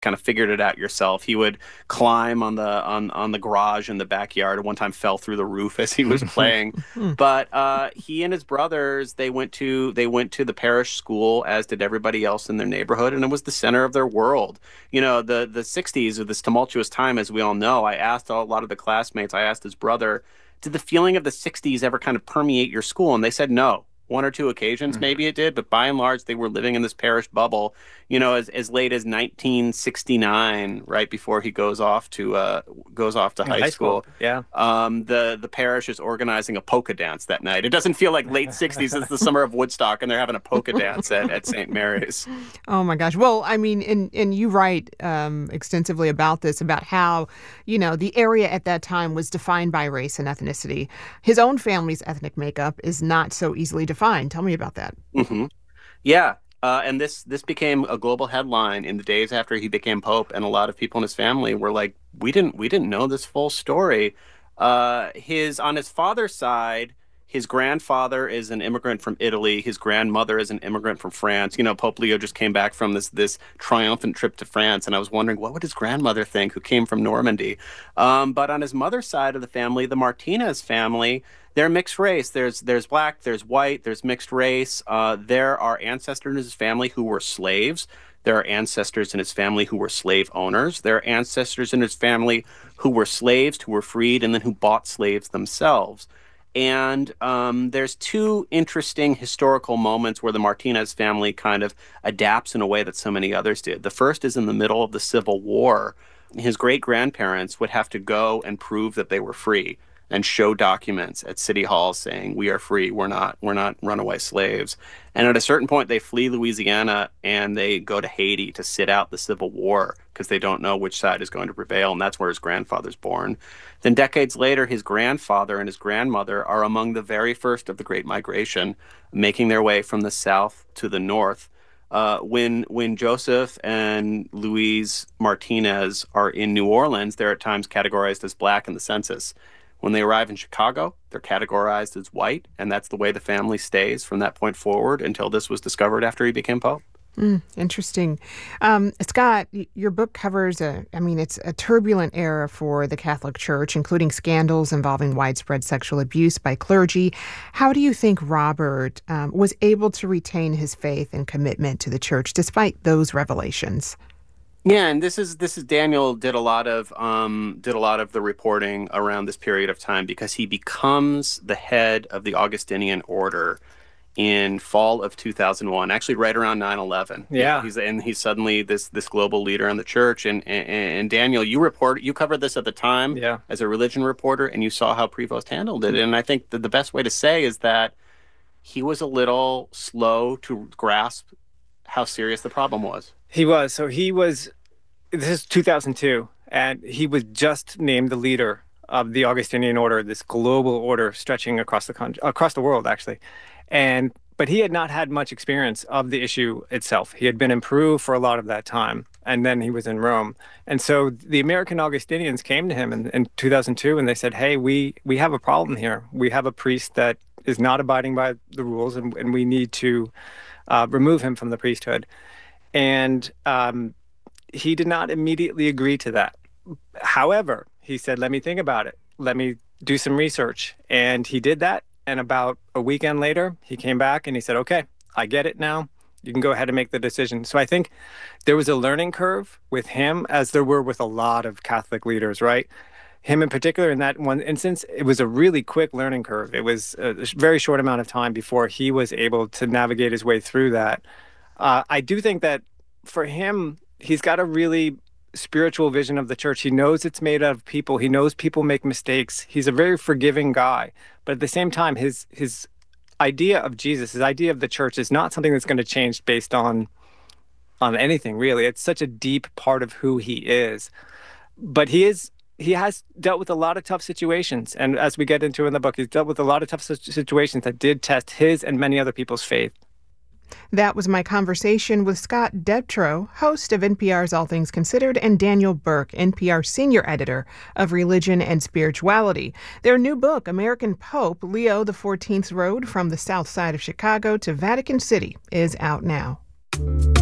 kind of figured it out yourself. He would climb on the garage in the backyard. One time fell through the roof as he was playing. But he and his brothers, they went to the parish school, as did everybody else in their neighborhood, and it was the center of their world. The 60s of this tumultuous time, as we all know. I asked a lot of the classmates, I asked his brother, did the feeling of the 60s ever kind of permeate your school? And they said no. One or two occasions, maybe it did, but by and large, they were living in this parish bubble, as late as 1969, right before he goes off to high school. Yeah. The parish is organizing a polka dance that night. It doesn't feel like late 60s. It's the summer of Woodstock, and they're having a polka dance at St. Mary's. Oh my gosh. Well, I mean, and you write extensively about this, about how, the area at that time was defined by race and ethnicity. His own family's ethnic makeup is not so easily defined. Tell me about that. Mm-hmm. Yeah. And this became a global headline in the days after he became Pope, and a lot of people in his family were like, we didn't know this full story. On his father's side, his grandfather is an immigrant from Italy. His grandmother is an immigrant from France. Pope Leo just came back from this triumphant trip to France, and I was wondering, what would his grandmother think, who came from Normandy? But on his mother's side of the family, the Martinez family, they're mixed race. There's black, there's white, there's mixed race. There are ancestors in his family who were slaves. There are ancestors in his family who were slave owners. There are ancestors in his family who were slaves, who were freed, and then who bought slaves themselves. And there's two interesting historical moments where the Martinez family kind of adapts in a way that so many others did. The first is in the middle of the Civil War. His great-grandparents would have to go and prove that they were free and show documents at City Hall saying, we are free, we're not runaway slaves. And at a certain point, they flee Louisiana and they go to Haiti to sit out the Civil War because they don't know which side is going to prevail, and that's where his grandfather's born. Then decades later, his grandfather and his grandmother are among the very first of the Great Migration, making their way from the south to the north. When Joseph and Louise Martinez are in New Orleans, they're at times categorized as black in the census. When they arrive in Chicago, they're categorized as white, and that's the way the family stays from that point forward until this was discovered after he became Pope. Interesting. Scott, your book covers it's a turbulent era for the Catholic Church, including scandals involving widespread sexual abuse by clergy. How do you think Robert was able to retain his faith and commitment to the church despite those revelations? Yeah, and this is Daniel did a lot of the reporting around this period of time because he becomes the head of the Augustinian order in fall of 2001, actually right around 9/11. Yeah. He's suddenly this global leader in the church. And Daniel, you covered this at the time as a religion reporter, and you saw how Prevost handled it. And I think that the best way to say is that he was a little slow to grasp how serious the problem was. He was. This is 2002, and he was just named the leader of the Augustinian order, this global order stretching across the world, actually. But he had not had much experience of the issue itself. He had been in Peru for a lot of that time, and then he was in Rome. And so the American Augustinians came to him in 2002, and they said, hey, we have a problem here. We have a priest that is not abiding by the rules, and we need to remove him from the priesthood. And he did not immediately agree to that. However, he said, let me think about it. Let me do some research. And he did that. And about a weekend later, he came back and he said, okay, I get it now. You can go ahead and make the decision. So I think there was a learning curve with him, as there were with a lot of Catholic leaders, right? Him in particular, in that one instance, it was a really quick learning curve. It was a very short amount of time before he was able to navigate his way through that. I do think that for him, he's got a really spiritual vision of the church. He knows it's made out of people. He knows people make mistakes. He's a very forgiving guy. But at the same time, his idea of Jesus, his idea of the church is not something that's going to change based on anything, really. It's such a deep part of who he is. But he has dealt with a lot of tough situations. And as we get into in the book, he's dealt with a lot of tough situations that did test his and many other people's faith. That was my conversation with Scott Detrow, host of NPR's All Things Considered, and Daniel Burke, NPR senior editor of Religion and Spirituality. Their new book, American Pope Leo XIV's Road from the South Side of Chicago to Vatican City, is out now.